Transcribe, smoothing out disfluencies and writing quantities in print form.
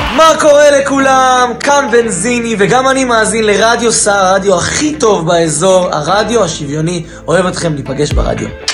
מה קורה לכולם? כאן בנזיני, וגם אני מאזין לרדיו סער, הרדיו הכי טוב באזור, הרדיו השוויוני. אוהב אתכם, ניפגש ברדיו.